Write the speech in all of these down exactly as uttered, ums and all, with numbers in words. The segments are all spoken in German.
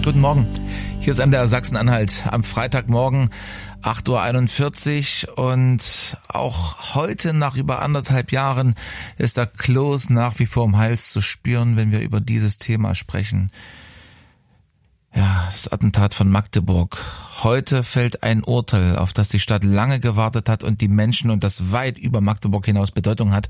Guten Morgen. Hier ist M D R Sachsen-Anhalt am Freitagmorgen, acht Uhr einundvierzig, und auch heute nach über anderthalb Jahren ist der Kloß nach wie vor im Hals zu spüren, wenn wir über dieses Thema sprechen. Ja, das Attentat von Magdeburg. Heute fällt ein Urteil, auf das die Stadt lange gewartet hat und die Menschen und das weit über Magdeburg hinaus Bedeutung hat.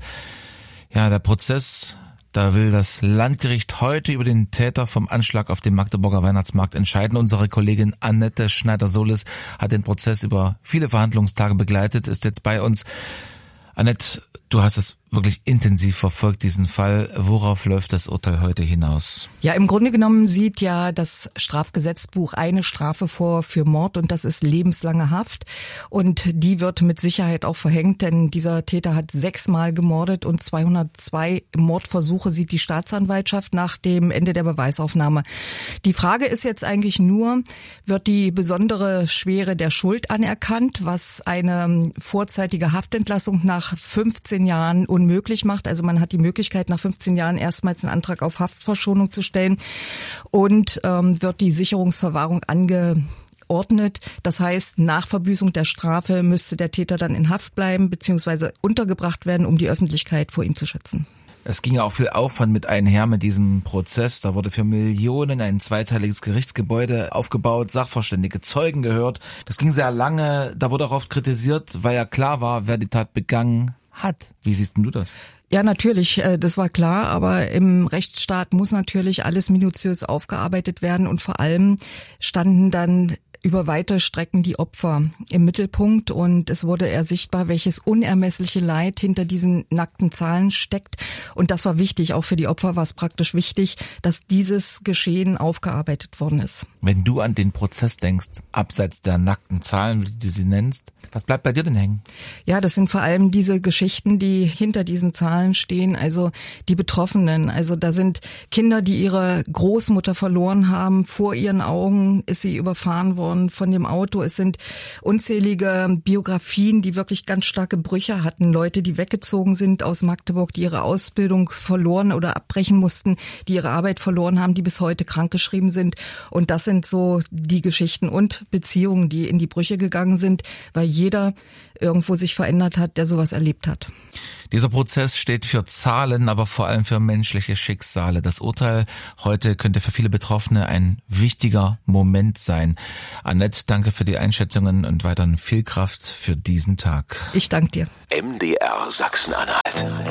Ja, der Prozess, da will das Landgericht heute über den Täter vom Anschlag auf dem Magdeburger Weihnachtsmarkt entscheiden. Unsere Kollegin Annette Schneider-Solis hat den Prozess über viele Verhandlungstage begleitet, ist jetzt bei uns. Annette, du hast es wirklich intensiv verfolgt, diesen Fall. Worauf läuft das Urteil heute hinaus? Ja, im Grunde genommen sieht ja das Strafgesetzbuch eine Strafe vor für Mord, und das ist lebenslange Haft. Und die wird mit Sicherheit auch verhängt, denn dieser Täter hat sechsmal gemordet und zweihundertzwei Mordversuche sieht die Staatsanwaltschaft nach dem Ende der Beweisaufnahme. Die Frage ist jetzt eigentlich nur, wird die besondere Schwere der Schuld anerkannt, was eine vorzeitige Haftentlassung nach fünfzehn Jahren unmöglich macht. Also man hat die Möglichkeit, nach fünfzehn Jahren erstmals einen Antrag auf Haftverschonung zu stellen, und ähm, wird die Sicherungsverwahrung angeordnet. Das heißt, nach Verbüßung der Strafe müsste der Täter dann in Haft bleiben bzw. untergebracht werden, um die Öffentlichkeit vor ihm zu schützen. Es ging ja auch viel Aufwand mit einher mit diesem Prozess. Da wurde für Millionen ein zweiteiliges Gerichtsgebäude aufgebaut, Sachverständige, Zeugen gehört. Das ging sehr lange. Da wurde auch oft kritisiert, weil ja klar war, wer die Tat begangen hat. Wie siehst denn du das? Ja, natürlich, das war klar, aber im Rechtsstaat muss natürlich alles minutiös aufgearbeitet werden, und vor allem standen dann über weite Strecken die Opfer im Mittelpunkt, und es wurde eher sichtbar, welches unermessliche Leid hinter diesen nackten Zahlen steckt, und das war wichtig. Auch für die Opfer war es praktisch wichtig, dass dieses Geschehen aufgearbeitet worden ist. Wenn du an den Prozess denkst, abseits der nackten Zahlen, wie du sie nennst, was bleibt bei dir denn hängen? Ja, das sind vor allem diese Geschichten, die hinter diesen Zahlen stehen, also die Betroffenen. Also da sind Kinder, die ihre Großmutter verloren haben, vor ihren Augen ist sie überfahren worden von dem Auto. Es sind unzählige Biografien, die wirklich ganz starke Brüche hatten. Leute, die weggezogen sind aus Magdeburg, die ihre Ausbildung verloren oder abbrechen mussten, die ihre Arbeit verloren haben, die bis heute krankgeschrieben sind. Und das sind so die Geschichten und Beziehungen, die in die Brüche gegangen sind, weil jeder irgendwo sich verändert hat, der sowas erlebt hat. Dieser Prozess steht für Zahlen, aber vor allem für menschliche Schicksale. Das Urteil heute könnte für viele Betroffene ein wichtiger Moment sein. Annette, danke für die Einschätzungen und weiterhin viel Kraft für diesen Tag. Ich danke dir. M D R Sachsen-Anhalt.